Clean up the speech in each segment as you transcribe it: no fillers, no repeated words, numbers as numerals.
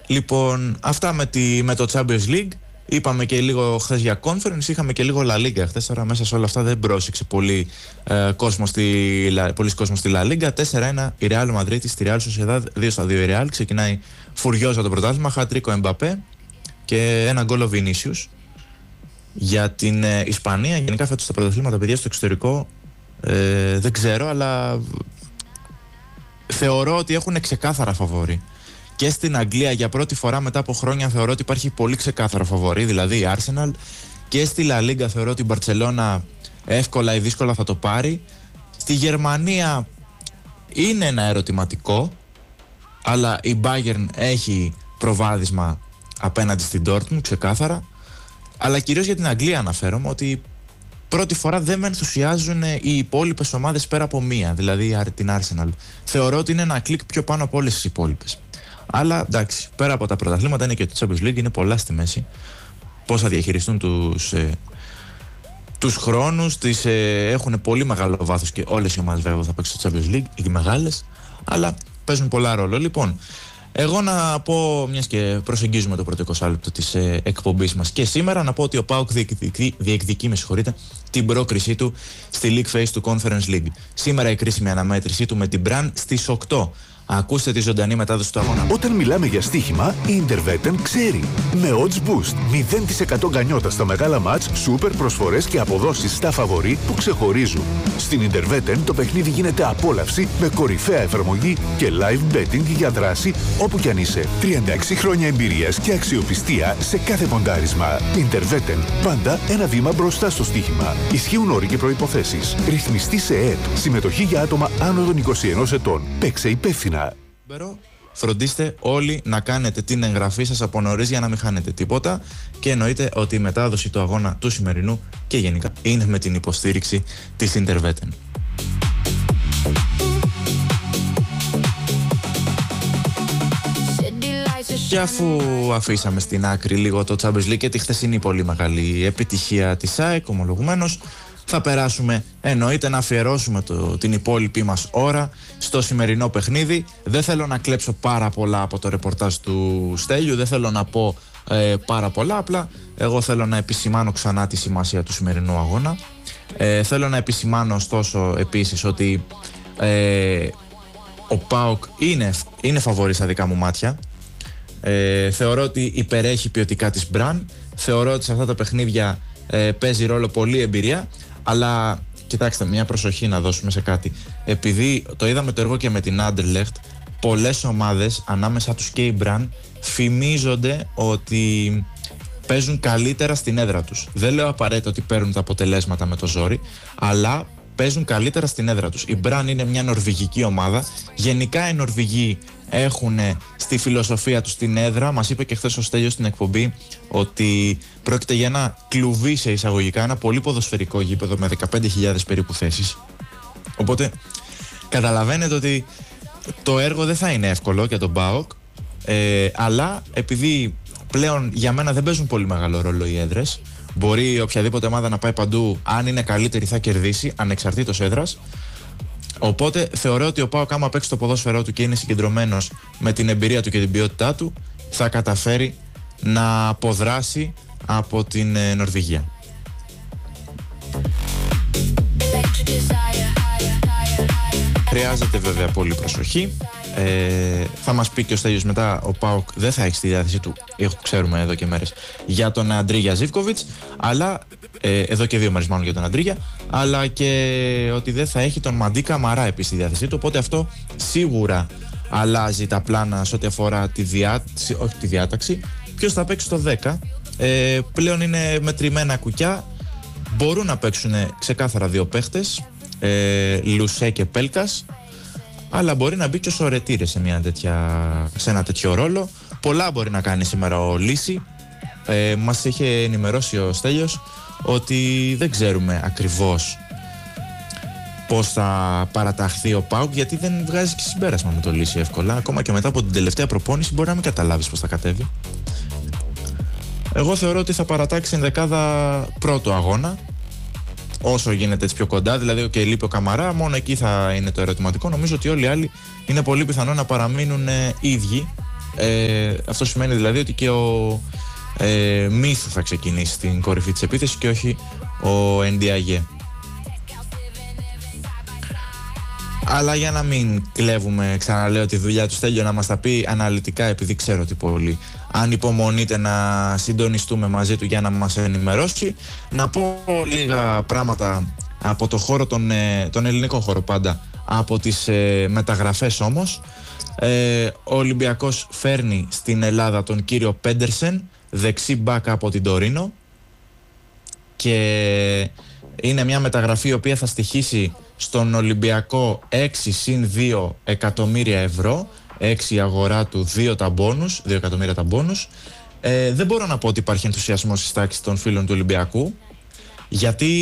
Λοιπόν, αυτά με το Champions League. Είπαμε και λίγο χθες για conference, είχαμε και λίγο La Liga χθες. Τώρα μέσα σε όλα αυτά δεν πρόσεξε πολύ κόσμο στη La Liga. 4-1 η Real Madrid στη Real Sociedad, 2-2 η Real. Ξεκινάει φουριόζα το πρωτάθλημα, χατρίκο Εμπαπέ και ένα γκολ ο Vinicius. Για την Ισπανία, γενικά φέτος τα πρωταθλήματα, παιδιά, στο εξωτερικό δεν ξέρω, αλλά θεωρώ ότι έχουν ξεκάθαρα φαβόρι. Και στην Αγγλία για πρώτη φορά μετά από χρόνια θεωρώ ότι υπάρχει πολύ ξεκάθαρο φαβορί, δηλαδή η Arsenal. Και στη La Liga θεωρώ ότι η Barcelona εύκολα ή δύσκολα θα το πάρει. Στη Γερμανία είναι ένα ερωτηματικό, αλλά η Bayern έχει προβάδισμα απέναντι στην Dortmund, ξεκάθαρα. Αλλά κυρίως για την Αγγλία αναφέρομαι ότι πρώτη φορά δεν με ενθουσιάζουν οι υπόλοιπες ομάδες πέρα από μία, δηλαδή την Arsenal. Θεωρώ ότι είναι ένα κλικ πιο πάνω από όλες τις υπόλοιπες. Αλλά εντάξει, πέρα από τα πρωταθλήματα είναι και το Champions League, είναι πολλά στη μέση. Πώς θα διαχειριστούν τους χρόνους, έχουν πολύ μεγάλο βάθος και όλες οι ομάδες βέβαια θα παίξουν στο Champions League, οι μεγάλες, αλλά παίζουν πολλά ρόλο. Λοιπόν, εγώ να πω, μιας και προσεγγίζουμε το πρώτο 20 λεπτό της εκπομπής μας και σήμερα, να πω ότι ο ΠΑΟΚ διεκδικεί την πρόκρισή του στη League Phase του Conference League. Σήμερα η κρίσιμη αναμέτρησή του με την Μπραν στις 8. Ακούστε τη ζωντανή μετάδοση του αγώνα. Όταν μιλάμε για στοίχημα, η Intervetten ξέρει. Με odds boost, 0% γκανιότα στα μεγάλα μάτς, σούπερ προσφορές και αποδόσεις στα φαβορί που ξεχωρίζουν. Στην Intervetten το παιχνίδι γίνεται απόλαυση με κορυφαία εφαρμογή και live betting για δράση όπου κι αν είσαι. 36 χρόνια εμπειρίας και αξιοπιστία σε κάθε ποντάρισμα. Intervetten, πάντα ένα βήμα μπροστά στο στοίχημα. Ισχύουν όροι και προϋποθέσεις. Ρυθμιστή σε ΕΕΠ. Συμμετοχή για άτομα άνω των 21 ετών. Παίξε υπεύθυνα. Φροντίστε όλοι να κάνετε την εγγραφή σας από νωρίς για να μην χάνετε τίποτα και εννοείται ότι η μετάδοση του αγώνα του σημερινού και γενικά είναι με την υποστήριξη της Intervetten. Και αφού αφήσαμε στην άκρη λίγο το Champions League και τη χθεσινή πολύ μεγάλη επιτυχία της ΑΕΚ, ομολογουμένως, θα περάσουμε, εννοείται, να αφιερώσουμε την υπόλοιπη μας ώρα στο σημερινό παιχνίδι. Δεν θέλω να κλέψω πάρα πολλά από το ρεπορτάζ του Στέλιου, δεν θέλω να πω πάρα πολλά, απλά εγώ θέλω να επισημάνω ξανά τη σημασία του σημερινού αγώνα. Θέλω να επισημάνω ωστόσο επίσης ότι ο ΠΑΟΚ είναι φαβορί στα δικά μου μάτια. Θεωρώ ότι υπερέχει ποιοτικά της Μπραν, θεωρώ ότι σε αυτά τα παιχνίδια παίζει ρόλο πολύ εμπειρία. Αλλά κοιτάξτε, μια προσοχή να δώσουμε σε κάτι. Επειδή το είδαμε το έργο και με την Anderlecht, πολλές ομάδες ανάμεσα τους και η Μπραν φημίζονται ότι παίζουν καλύτερα στην έδρα τους. Δεν λέω απαραίτητα ότι παίρνουν τα αποτελέσματα με το ζόρι, αλλά παίζουν καλύτερα στην έδρα τους. Η Μπραν είναι μια νορβηγική ομάδα. Γενικά οι Νορβηγοί έχουν στη φιλοσοφία τους την έδρα. Μας είπε και χθες ο Στέλιος στην εκπομπή ότι πρόκειται για ένα κλουβί σε εισαγωγικά, ένα πολύ ποδοσφαιρικό γήπεδο με 15.000 περίπου θέσεις. Οπότε καταλαβαίνετε ότι το έργο δεν θα είναι εύκολο για τον ΠΑΟΚ, αλλά επειδή πλέον για μένα δεν παίζουν πολύ μεγάλο ρόλο οι έδρες, μπορεί οποιαδήποτε ομάδα να πάει παντού, αν είναι καλύτερη θα κερδίσει ανεξαρτήτως έδρας. Οπότε θεωρώ ότι ο ΠΑΟΚ, άμα παίξει το ποδόσφαιρό του και είναι συγκεντρωμένος με την εμπειρία του και την ποιότητά του, θα καταφέρει να αποδράσει από την Νορβηγία. Χρειάζεται βέβαια πολύ προσοχή. Θα μας πει και ο Στέλιος μετά, ο ΠΑΟΚ δεν θα έχει στη διάθεσή του, ξέρουμε εδώ και μέρες, για τον Αντρίγια Ζίβκοβιτς, αλλά εδώ και 2 μέρες μάλλον για τον Αντρίγια, αλλά και ότι δεν θα έχει τον Μαντί Καμαρά επίσης στη διάθεσή του. Οπότε αυτό σίγουρα αλλάζει τα πλάνα σε ό,τι αφορά τη διάταξη. Ποιος θα παίξει στο 10? Πλέον είναι μετρημένα κουκιά. Μπορούν να παίξουν ξεκάθαρα 2 παίχτες, Λουσέ και Πέλκας, αλλά μπορεί να μπει και ο Σορετήρες σε ένα τέτοιο ρόλο. Πολλά μπορεί να κάνει σήμερα ο Λύση. Μας είχε ενημερώσει ο Στέλιος ότι δεν ξέρουμε ακριβώς πώς θα παραταχθεί ο ΠΑΟΚ, γιατί δεν βγάζει και συμπέρασμα με το Λύση εύκολα. Ακόμα και μετά από την τελευταία προπόνηση μπορεί να μην καταλάβεις πώς θα κατέβει. Εγώ θεωρώ ότι θα παρατάξει ενδεκάδα πρώτο αγώνα, όσο γίνεται έτσι πιο κοντά, δηλαδή και λείπει ο Καμαρά, μόνο εκεί θα είναι το ερωτηματικό. Νομίζω ότι όλοι οι άλλοι είναι πολύ πιθανό να παραμείνουν ίδιοι Αυτό σημαίνει δηλαδή ότι και ο Μύθ θα ξεκινήσει στην κορυφή της επίθεσης και όχι ο Ndiaye. Αλλά για να μην κλέβουμε, ξαναλέω, τη δουλειά του Στέλιο να μας τα πει αναλυτικά, επειδή ξέρω ότι πολύ ανυπομονείτε να συντονιστούμε μαζί του για να μας ενημερώσει, να πω λίγα πράγματα από το χώρο, τον ελληνικό χώρο πάντα, από τις μεταγραφές όμως. Ο Ολυμπιακός φέρνει στην Ελλάδα τον κύριο Πέντερσεν, δεξί μπακ από την Τωρίνο, και είναι μια μεταγραφή η οποία θα στοιχήσει στον Ολυμπιακό 6 συν 2 εκατομμύρια ευρώ, 6 η αγορά του, 2 τα μπόνους, 2 εκατομμύρια τα μπόνους. Δεν μπορώ να πω ότι υπάρχει ενθουσιασμός στις τάξεις των φίλων του Ολυμπιακού, γιατί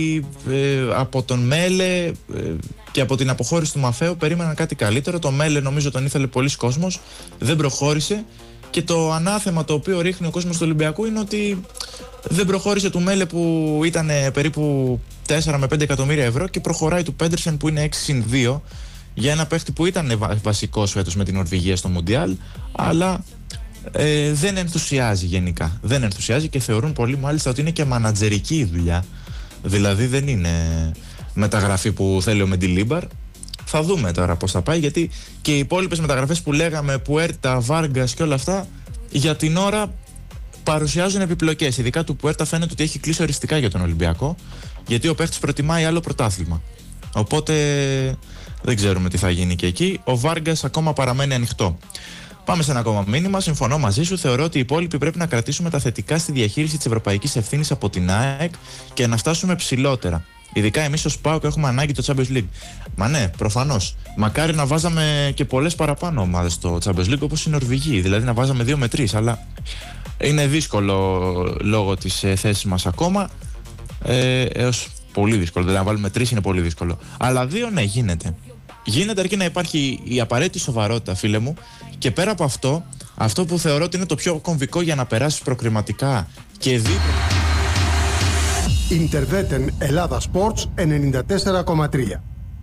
από τον Μέλε και από την αποχώρηση του Μαφέου περίμεναν κάτι καλύτερο. Το Μέλε νομίζω τον ήθελε πολλοί κόσμος, δεν προχώρησε, και το ανάθεμα το οποίο ρίχνει ο κόσμος του Ολυμπιακού είναι ότι δεν προχώρησε του Μέλε που ήταν περίπου 4 με 5 εκατομμύρια ευρώ και προχωράει του Πέντερσεν που είναι 6 συν 2 για ένα παίχτη που ήταν βασικός φέτος με την Νορβηγία στο Μουντιάλ, αλλά δεν ενθουσιάζει γενικά. Δεν ενθουσιάζει και θεωρούν πολλοί μάλιστα ότι είναι και μανατζερική η δουλειά. Δηλαδή δεν είναι μεταγραφή που θέλει ο Μεντιλίμπαρ. Θα δούμε τώρα πώς θα πάει, γιατί και οι υπόλοιπες μεταγραφές που λέγαμε, Πουέρτα, Βάργκας και όλα αυτά, για την ώρα παρουσιάζουν επιπλοκές. Ειδικά του Πουέρτα φαίνεται ότι έχει κλείσει οριστικά για τον Ολυμπιακό, γιατί ο παίχτης προτιμάει άλλο πρωτάθλημα. Οπότε δεν ξέρουμε τι θα γίνει και εκεί. Ο Βάργκας ακόμα παραμένει ανοιχτό. Πάμε σε ένα ακόμα μήνυμα. Συμφωνώ μαζί σου. Θεωρώ ότι οι υπόλοιποι πρέπει να κρατήσουμε τα θετικά στη διαχείριση της ευρωπαϊκής ευθύνης από την ΑΕΚ και να φτάσουμε ψηλότερα. Ειδικά εμείς ως ΠΑΟΚ έχουμε ανάγκη το Champions League. Μα ναι, προφανώς. Μακάρι να βάζαμε και πολλές παραπάνω ομάδες στο Champions League όπως οι Νορβηγοί. Δηλαδή να βάζαμε 2 με 3. Αλλά είναι δύσκολο λόγω της θέσης μας ακόμα. Έως πολύ δύσκολο. Δηλαδή να βάλουμε 3 είναι πολύ δύσκολο. Αλλά 2 ναι, γίνεται. Γίνεται αρκεί να υπάρχει η απαραίτητη σοβαρότητα, φίλε μου. Και πέρα από αυτό, αυτό που θεωρώ ότι είναι το πιο κομβικό για να περάσεις προκριματικά και Interveten Ελλάδα Sports 94,3.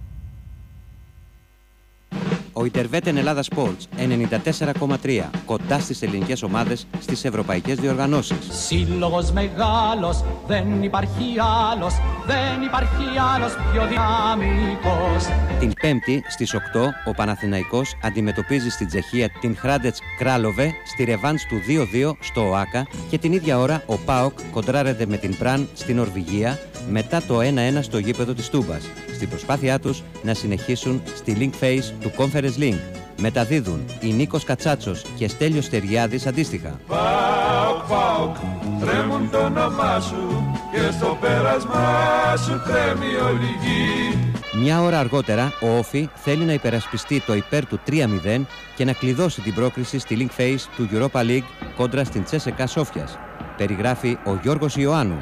Ο Interveten Ελλάδα Sports 94,3, κοντά στις ελληνικές ομάδες στις ευρωπαϊκές διοργανώσεις. Σύλλογος μεγάλος, δεν υπάρχει άλλος, δεν υπάρχει άλλος πιο δυναμικός. Την Πέμπτη στις 8 ο Παναθηναϊκός αντιμετωπίζει στην Τσεχία την Hrádec Králové στη ρεβάνς του 2-2 στο ΟΑΚΑ, και την ίδια ώρα ο ΠΑΟΚ κοντράρεται με την Πραν στην Νορβηγία μετά το 1-1 στο γήπεδο της Τούμπας, στην προσπάθειά τους να συνεχίσουν στη Link Phase του Conference Link. Μεταδίδουν οι Νίκος Κατσάτσος και Στέλιος Στεριάδης αντίστοιχα. ΠΑΟΚ, ΠΑΟΚ, τρέμουν το όνομά σου και στο πέρασμά σου τρέμει όλη γη. Μια ώρα αργότερα ο Όφι θέλει να υπερασπιστεί το υπέρ του 3-0 και να κλειδώσει την πρόκριση στη Link Phase του Europa League κόντρα στην Τσέσεκα Σόφιας. Περιγράφει ο Γιώργος Ιωάννου.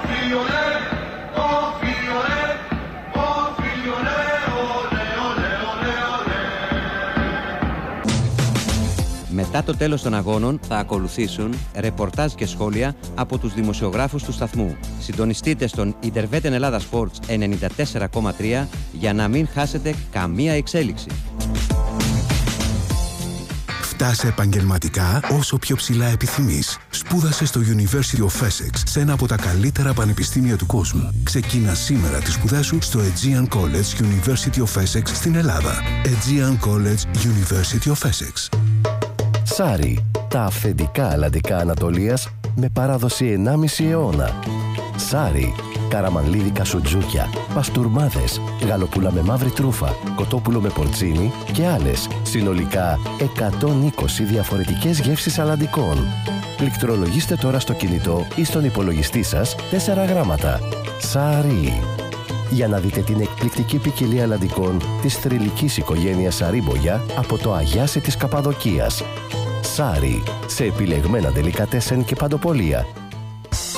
Μετά το τέλος των αγώνων θα ακολουθήσουν ρεπορτάζ και σχόλια από τους δημοσιογράφους του σταθμού. Συντονιστείτε στον Interveten Ελλάδα Sports 94,3 για να μην χάσετε καμία εξέλιξη. Φτάσε επαγγελματικά όσο πιο ψηλά επιθυμείς. Σπούδασε στο University of Essex, σε ένα από τα καλύτερα πανεπιστήμια του κόσμου. Ξεκίνα σήμερα τις σπουδές σου στο Aegean College University of Essex στην Ελλάδα. Aegean College University of Essex. Σάρι, τα αυθεντικά αλλαντικά Ανατολίας με παράδοση 1,5 αιώνα. Σάρι, καραμανλίδικα σουτζούκια, παστούρμάδες, γαλοπούλα με μαύρη τρούφα, κοτόπουλο με πορτσίνι και άλλες. Συνολικά 120 διαφορετικές γεύσεις αλλαντικών. Πληκτρολογήστε τώρα στο κινητό ή στον υπολογιστή σας 4 γράμματα. Σάρι. Για να δείτε την εκπληκτική ποικιλία αλλαντικών της θρυλικής οικογένειας Σαρίμπογια από το Αγιάσι της Καπαδοκίας. Σάρι, σε επιλεγμένα ντελικατέσεν και παντοπολία.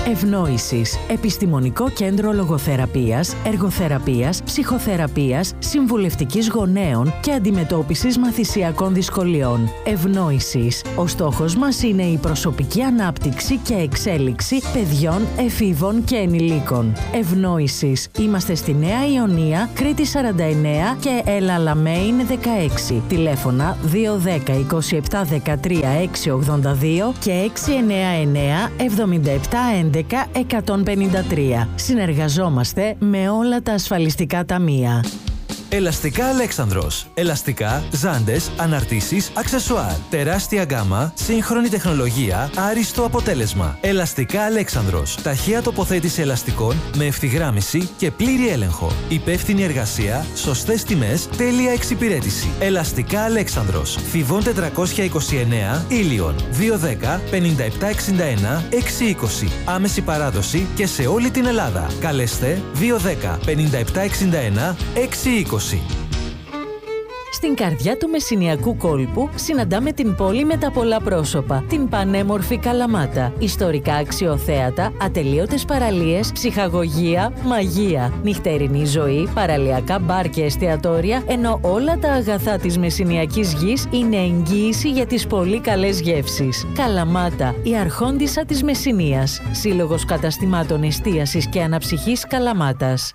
Ευνόησης. Επιστημονικό κέντρο λογοθεραπείας, εργοθεραπείας, ψυχοθεραπείας, συμβουλευτικής γονέων και αντιμετώπισης μαθησιακών δυσκολιών. Ευνόησης. Ο στόχος μας είναι η προσωπική ανάπτυξη και εξέλιξη παιδιών, εφήβων και ενηλίκων. Ευνόησης. Είμαστε στη Νέα Ιωνία, Κρήτη 49 και Ελαλαμέιν 16. Τηλέφωνα 210 27 13 682 και 699 77 11 153. Συνεργαζόμαστε με όλα τα ασφαλιστικά ταμεία. Ελαστικά Αλέξανδρος. Ελαστικά, ζάντες, αναρτήσεις, αξεσουάρ. Τεράστια γκάμα, σύγχρονη τεχνολογία, άριστο αποτέλεσμα. Ελαστικά Αλέξανδρος. Ταχεία τοποθέτηση ελαστικών με ευθυγράμμιση και πλήρη έλεγχο. Υπεύθυνη εργασία, σωστές τιμές, τέλεια εξυπηρέτηση. Ελαστικά Αλέξανδρος. Φιβών 429, Ήλιον. 210 57 61 620. Άμεση παράδοση και σε όλη την Ελλάδα. Καλέστε 210 57 61 620. Στην καρδιά του Μεσσηνιακού κόλπου συναντάμε την πόλη με τα πολλά πρόσωπα, την πανέμορφη Καλαμάτα. Ιστορικά αξιοθέατα, ατελείωτες παραλίες, ψυχαγωγία, μαγεία, νυχτερινή ζωή, παραλιακά μπαρ και εστιατόρια, ενώ όλα τα αγαθά της Μεσσηνιακής γης είναι εγγύηση για τις πολύ καλές γεύσεις. Καλαμάτα, η αρχόντισσα της Μεσσηνίας. Σύλλογος καταστημάτων εστίασης και αναψυχής Καλαμάτας.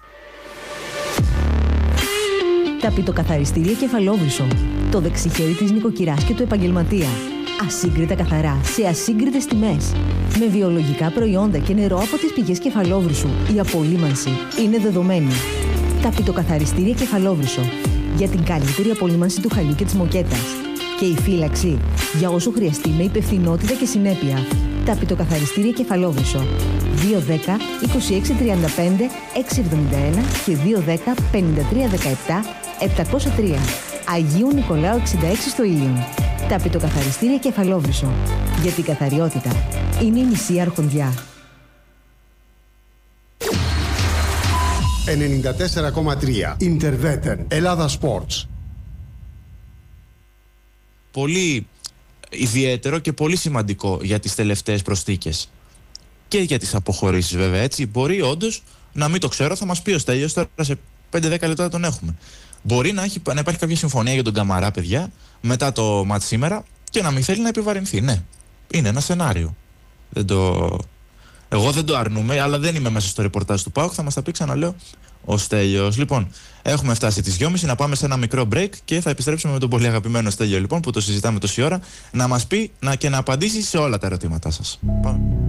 Τα πιτοκαθαριστήρια Κεφαλόβρυσο. Το δεξιχέρι της νοικοκυράς και του επαγγελματία. Ασύγκριτα καθαρά, σε ασύγκριτες τιμές. Με βιολογικά προϊόντα και νερό από τις πηγές Κεφαλόβρυσου. Η απολύμανση είναι δεδομένη. Τα πιτοκαθαριστήρια Κεφαλόβρυσο. Για την καλύτερη απολύμανση του χαλιού και της μοκέτας. Και η φύλαξη για όσο χρειαστεί με υπευθυνότητα και συνέπεια. Τα πιτοκαθαριστήρια Κεφαλόβρυσο. 210 26 35 671 και 210 53 17 703. Αγίου Νικολάου 66 στο Ήλιον. Τα πιτοκαθαριστήρια Κεφαλόβρυσο. Γιατί η καθαριότητα είναι η μισή αρχοντιά. 94,3 Ιντερβέτεν Ελλάδα Sports. Πολύ ιδιαίτερο και πολύ σημαντικό για τις τελευταίες προσθήκες και για τις αποχωρήσεις, βέβαια, έτσι. Μπορεί όντως να μην το ξέρω, θα μας πει ο Στέλιος, τώρα σε 5-10 λεπτά τον έχουμε. Μπορεί να υπάρχει κάποια συμφωνία για τον Καμαρά, παιδιά, μετά το μάτς σήμερα και να μην θέλει να επιβαρυνθεί. Ναι, είναι ένα σενάριο. Εγώ δεν το αρνούμαι, αλλά δεν είμαι μέσα στο ρεπορτάζ του ΠΑΟΚ, θα μας τα πει, ξαναλέω, ο Στέλιος. Λοιπόν, έχουμε φτάσει τις 2.30, να πάμε σε ένα μικρό break και θα επιστρέψουμε με τον πολύ αγαπημένο Στέλιο, λοιπόν, που το συζητάμε τόση ώρα, να μας πει και να απαντήσει σε όλα τα ερωτήματά σας. Πάμε.